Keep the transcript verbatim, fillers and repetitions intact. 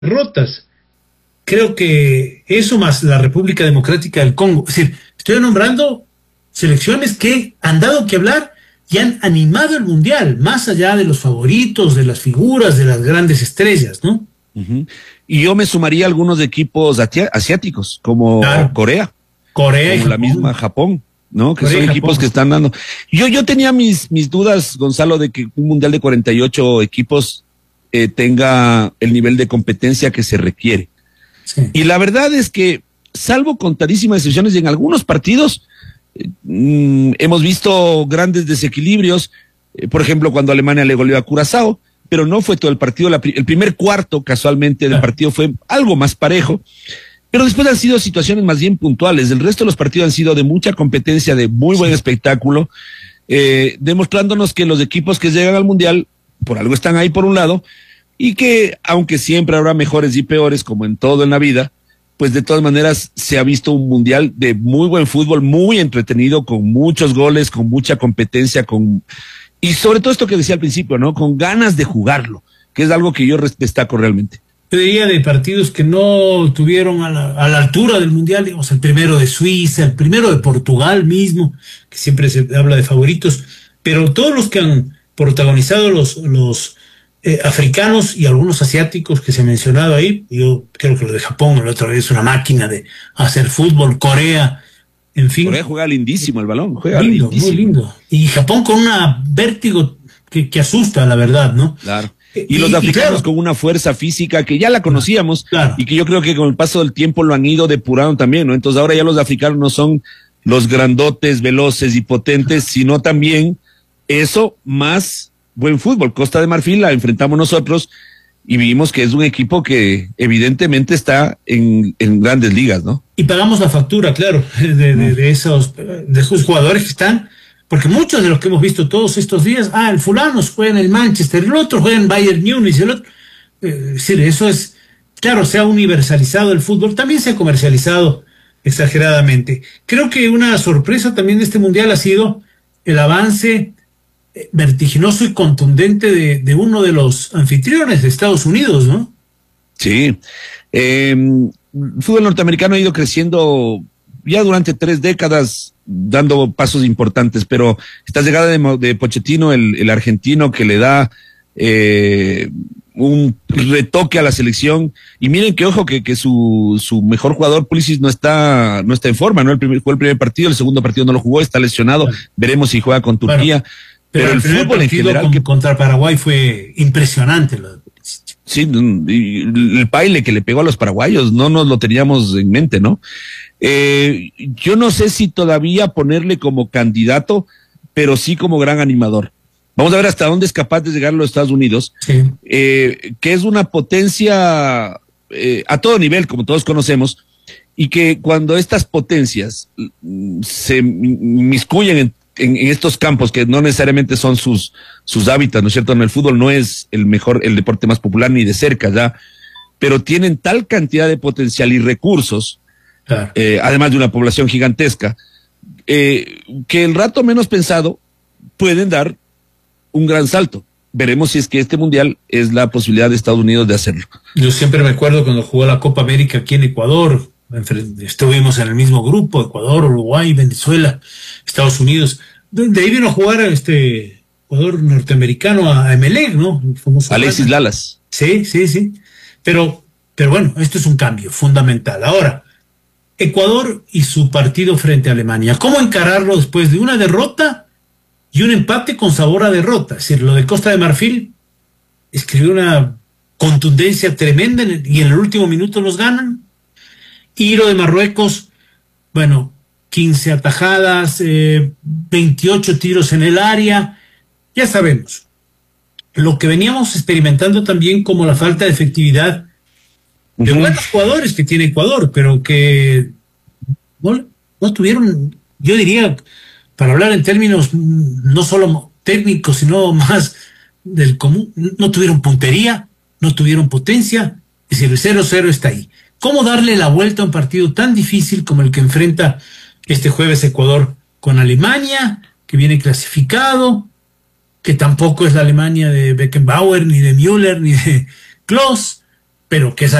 derrotas. Creo que eso más la República Democrática del Congo. Es decir, estoy nombrando selecciones que han dado que hablar y han animado el Mundial, más allá de los favoritos, de las figuras, de las grandes estrellas, ¿no? Uh-huh. Y yo me sumaría a algunos equipos asiáticos, como claro. Corea. Corea como y la misma Japón, ¿no? Que Corea son y equipos Japón. que están dando. Yo, yo tenía mis, mis dudas, Gonzalo, de que un Mundial de cuarenta y ocho equipos eh, tenga el nivel de competencia que se requiere. Sí. Y la verdad es que, salvo contadísimas excepciones, y en algunos partidos eh, mm, hemos visto grandes desequilibrios, eh, por ejemplo, cuando Alemania le goleó a Curazao, pero no fue todo el partido, la, el primer cuarto casualmente del claro. partido fue algo más parejo, pero después han sido situaciones más bien puntuales. El resto de los partidos han sido de mucha competencia, de muy buen sí. espectáculo, eh, demostrándonos que los equipos que llegan al Mundial, por algo están ahí por un lado, y que aunque siempre habrá mejores y peores, como en todo en la vida, pues de todas maneras se ha visto un Mundial de muy buen fútbol, muy entretenido, con muchos goles, con mucha competencia, con y sobre todo esto que decía al principio, ¿no? Con ganas de jugarlo, que es algo que yo destaco realmente. Yo diría de partidos que no tuvieron a la, a la altura del Mundial, digamos, el primero de Suiza, el primero de Portugal mismo, que siempre se habla de favoritos, pero todos los que han protagonizado los, los eh, africanos y algunos asiáticos que se han mencionado ahí, yo creo que lo de Japón, la otra vez es una máquina de hacer fútbol, Corea, en fin. Corea juega lindísimo el balón, juega lindo, lindísimo. Muy lindo. Y Japón con una vértigo que, que asusta, la verdad, ¿no? Claro. Y, y los africanos y claro, con una fuerza física que ya la conocíamos, claro. y que yo creo que con el paso del tiempo lo han ido depurando también, ¿no? Entonces ahora ya los africanos no son los grandotes, veloces y potentes, sino también eso más buen fútbol. Costa de Marfil la enfrentamos nosotros y vimos que es un equipo que evidentemente está en, en grandes ligas, ¿no? Y pagamos la factura, claro, de, de, de esos, de esos jugadores que están, porque muchos de los que hemos visto todos estos días, ah, el fulano juega en el Manchester, el otro juega en Bayern Múnich, el otro, eh, es decir, eso es, claro, se ha universalizado el fútbol, también se ha comercializado exageradamente. Creo que una sorpresa también de este Mundial ha sido el avance vertiginoso y contundente de, de uno de los anfitriones de Estados Unidos, ¿no? Sí. Eh, el fútbol norteamericano ha ido creciendo ya durante tres décadas, dando pasos importantes, pero esta llegada de, de Pochettino, el, el argentino, que le da eh, un retoque a la selección, y miren que ojo que, que su, su mejor jugador, Pulisic, no está, no está en forma, ¿no? El primer, jugó el primer partido, el segundo partido no lo jugó, está lesionado, bueno. Veremos si juega con Turquía. Bueno. Pero, Pero el, el fútbol en general con, que contra Paraguay fue impresionante. Sí, el baile que le pegó a los paraguayos no nos lo teníamos en mente, ¿no? Eh, yo no sé si todavía ponerle como candidato, pero sí como gran animador. Vamos a ver hasta dónde es capaz de llegar a los Estados Unidos, sí. eh, que es una potencia eh, a todo nivel, como todos conocemos, y que cuando estas potencias se inmiscuyen en En, en estos campos que no necesariamente son sus sus hábitats, ¿no es cierto? En el fútbol no es el mejor, el deporte más popular ni de cerca ya, pero tienen tal cantidad de potencial y recursos, claro. eh, además de una población gigantesca, eh, que el rato menos pensado pueden dar un gran salto. Veremos si es que este mundial es la posibilidad de Estados Unidos de hacerlo. Yo siempre me acuerdo cuando jugó la Copa América aquí en Ecuador. Estuvimos en el mismo grupo, Ecuador, Uruguay, Venezuela, Estados Unidos. De ahí vino a jugar este jugador norteamericano a Emelec, ¿no? Alexis Lalas. Sí, sí, sí. Pero, pero bueno, esto es un cambio fundamental. Ahora, Ecuador y su partido frente a Alemania. ¿Cómo encararlo después de una derrota y un empate con sabor a derrota? Es decir, lo de Costa de Marfil escribió una contundencia tremenda y en el último minuto los ganan. Y lo de Marruecos, bueno, quince atajadas, eh, veintiocho tiros en el área, ya sabemos. Lo que veníamos experimentando también como la falta de efectividad de uh-huh. buenos jugadores que tiene Ecuador, pero que no, no tuvieron, yo diría, para hablar en términos no solo técnicos, sino más del común, no tuvieron puntería, no tuvieron potencia, es decir, el cero cero está ahí. ¿Cómo darle la vuelta a un partido tan difícil como el que enfrenta este jueves Ecuador con Alemania, que viene clasificado, que tampoco es la Alemania de Beckenbauer, ni de Müller, ni de Klose, pero que esa